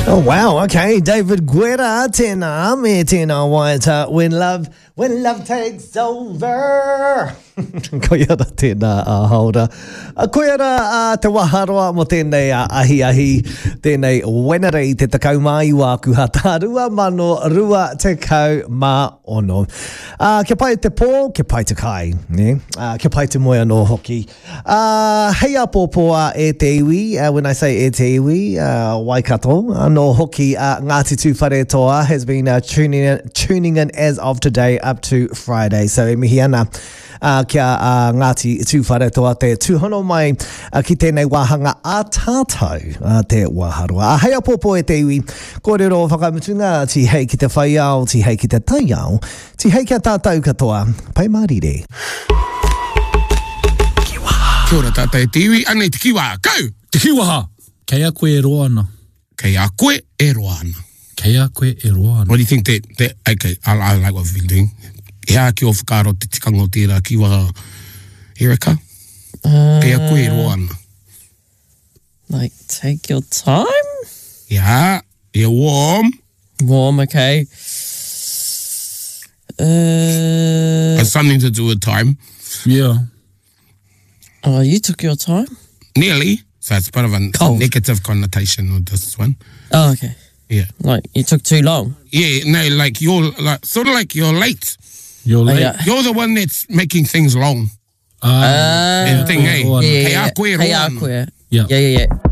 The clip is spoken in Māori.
Oh wow, okay. David Guetta, tēnā, me tēnā waita, when love takes over. Koe ara tēnā haura. Koe ara te waharoa mo tēnei ahi, tēnei wenere I te takau mai wāku hata, rua mano, rua te kau mā ono. Kia pai te pō, kia pai te kai, ne? Kia pai te moe anō hoki. Hei a pōpoa e te iwi, when I say e te iwi, Waikato, anō hoki Ngāti Tūwhare Toa has been tuning in as of today up to Friday. So e mihi ana kia Ngāti Tūwhare Toa te tūhono mai ki tēnei wāhanga a tātou te wāharoa. Hei a pōpō e te iwi, kōrero whakamutunga, ti hei ki te whaiao, ti hei ki te taiao, ti hei kia tātou katoa, pai mārire. Kia ora tātai te iwi, anei te kiwa, kau! Te kiwaha! Kei a koe e roa ana. Kei a koe e roa ana. Kei a koe e roa ana. What do you think that okay, I like what we've been doing. Hea ki o whakaro te tikanga o tērā kiwa Erika. Kei a koe e roa ana. Like, take your time? Yeah, you're warm. Warm, okay. Has something to do with time. Yeah. Oh, you took your time? Nearly. So it's part of a Cold. negative connotation of this one. Oh, okay. Yeah. Like, you took too long? Yeah, no, like you're like sort of like you're late. You're late. yeah. You're the one that's making things long. Yeah. Thing, eh? Yeah, Kei a koe e roa Hey, ana. koe. Yeah. Yeah.